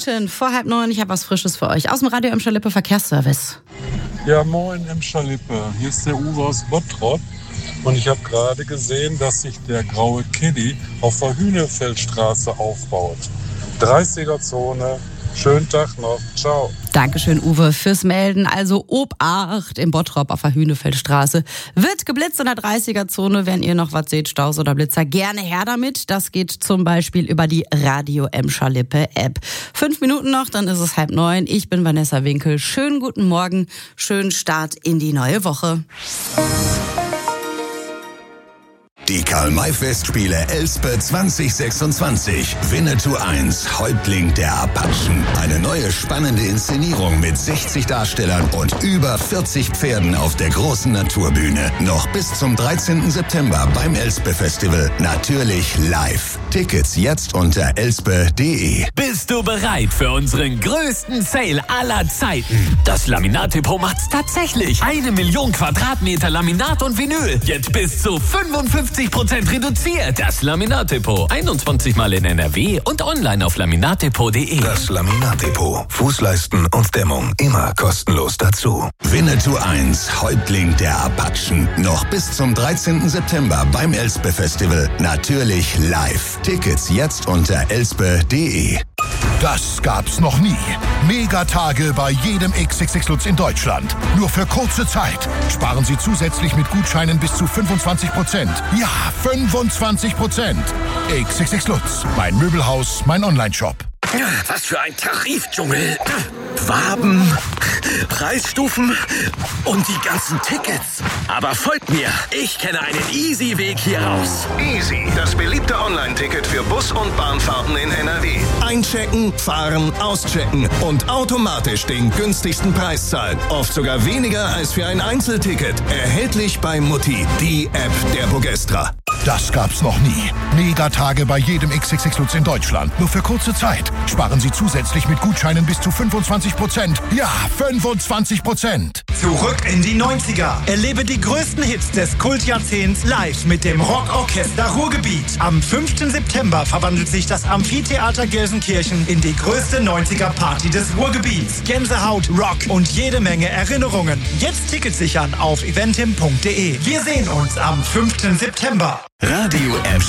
Minuten vor 8:30. Ich habe was Frisches für euch aus dem Radio Emscher Lippe Verkehrsservice. Ja, moin Emscher Lippe. Hier ist der Uwe aus Bottrop. Und ich habe gerade gesehen, dass sich der graue Caddy auf der Hühnefeldstraße aufbaut. 30er-Zone. Schönen Tag noch. Ciao. Dankeschön, Uwe, fürs Melden. Also Obacht im Bottrop auf der Hühnefeldstraße. Wird geblitzt in der 30er-Zone. Wenn ihr noch was seht, Staus oder Blitzer, gerne her damit. Das geht zum Beispiel über die Radio Emscher Lippe App. 5 Minuten noch, dann ist es 8:30. Ich bin Vanessa Winkel. Schönen guten Morgen, schönen Start in die neue Woche. Die Karl-May-Festspiele Elspe 2026. Winnetou 1, Häuptling der Apachen. Eine neue spannende Inszenierung mit 60 Darstellern und über 40 Pferden auf der großen Naturbühne. Noch bis zum 13. September beim Elspe-Festival. Natürlich live. Tickets jetzt unter elspe.de. Bist du bereit für unseren größten Sale aller Zeiten? Das Laminat-Depot macht's tatsächlich. 1 Million Quadratmeter Laminat und Vinyl. Jetzt bis zu 55% reduziert. Das Laminat-Depot. 21 Mal in NRW und online auf laminatdepot.de. Das Laminat-Depot. Fußleisten und Dämmung immer kostenlos dazu. Winnetou 1, Häuptling der Apachen. Noch bis zum 13. September beim Elspe-Festival. Natürlich live. Tickets jetzt unter elspe.de. Das gab's noch nie. Megatage bei jedem XXX Lutz in Deutschland. Nur für kurze Zeit. Sparen Sie zusätzlich mit Gutscheinen bis zu 25%. Ja, 25%. XXX Lutz. Mein Möbelhaus, mein Onlineshop. Was für ein Tarifdschungel. Waben, Preisstufen und die ganzen Tickets. Aber folgt mir, ich kenne einen easy Weg hier raus. Easy, das beliebte Online-Ticket für Bus- und Bahnfahrten in NRW. Einchecken, fahren, auschecken und automatisch den günstigsten Preis zahlen. Oft sogar weniger als für ein Einzelticket. Erhältlich bei Mutti, die App der Bogestra. Das gab's noch nie. Megatage bei jedem XXX Lutz in Deutschland. Nur für kurze Zeit. Sparen Sie zusätzlich mit Gutscheinen bis zu 25%. Ja, 25%. Zurück in die 90er. Erlebe die größten Hits des Kultjahrzehnts live mit dem Rockorchester Ruhrgebiet. Am 5. September verwandelt sich das Amphitheater Gelsenkirchen in die größte 90er-Party des Ruhrgebiets. Gänsehaut, Rock und jede Menge Erinnerungen. Jetzt Tickets sichern auf eventim.de. Wir sehen uns am 5. September. Radio Emscher